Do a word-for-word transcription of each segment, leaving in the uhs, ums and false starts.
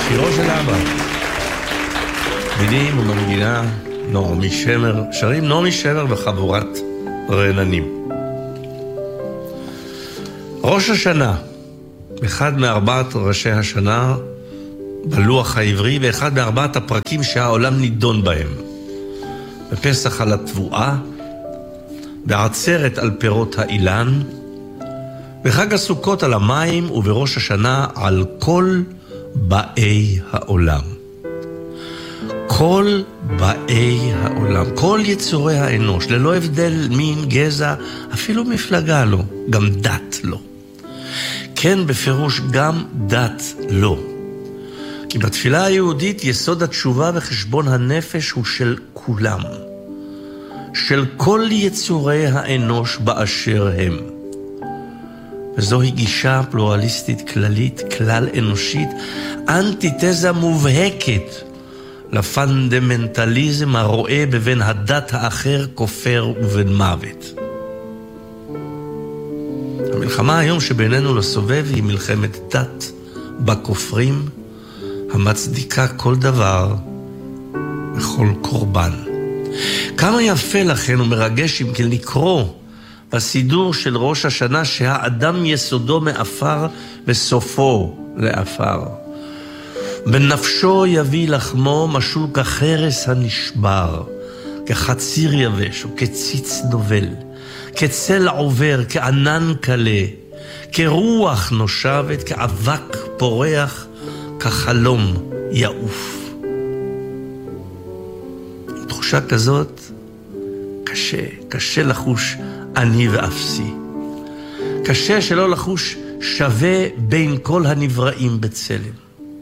שירו של אבא. מילים ומנגינה נעמי שמר, שרים נעמי שמר וחבורת רעננים. ראש השנה, אחד מארבעת ראשי השנה בלוח העברי, ואחד מארבעת הפרקים שהעולם נידון בהם. בפסח על התבואה, בעצרת על פירות האילן, בחג הסוכות על המים, ובראש השנה על כל באי העולם. כל באי העולם, כל יצורי האנוש, ללא הבדל מין, גזע, אפילו מפלגה לא, גם דת לא. כן, בפירוש גם דת לא. כי בתפילה היהודית יסוד התשובה וחשבון הנפש הוא של כולם. של כל יצורי האנוש באשר הם. וזוהי גישה פלורליסטית כללית, כלל אנושית, אנטיתזה מובהקת לפונדמנטליזם הרואה בבין הדת האחר כופר ובין מוות. המלחמה היום שבינינו לסובב היא מלחמת דת בכופרים, המצדיקה כל דבר וכל קורבן. כמה יפה לכן ומרגש אם כן לקרוא בסידור של ראש השנה שהאדם יסודו מאפר וסופו לאפר. בנפשו יביא לחמו משול כחרס הנשבר, כחציר יבש וכציץ נובל, כצל עובר, כענן קלה, כרוח נושבת, כאבק פורח, כחלום יעוף. תחושה כזאת קשה, קשה לחוש אני ואפסי. קשה שלא לחוש שווה בין כל הנבראים בצלם.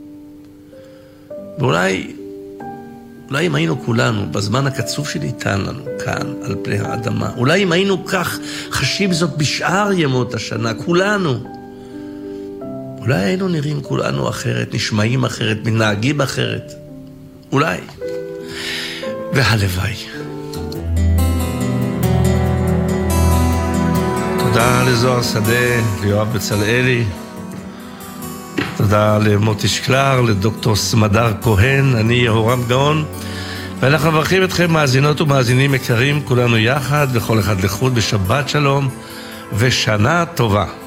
ואולי, אולי אם היינו כולנו, בזמן הקצוב שניתן לנו כאן, על פני האדמה, אולי אם היינו כך חשים זאת בשאר ימות השנה, כולנו, אולי היינו נראים כולנו אחרת, נשמעים אחרת, מנהגים אחרת. אולי. והלוואי. תודה לזוהר שדה, ליואב בצלאלי. תודה למוטי שקלר, לדוקטור סמדר כהן, אני יהורם גאון. ואנחנו מברכים אתכם מאזינות ומאזינים יקרים, כולנו יחד וכל אחד לחוד בשבת שלום ושנה טובה.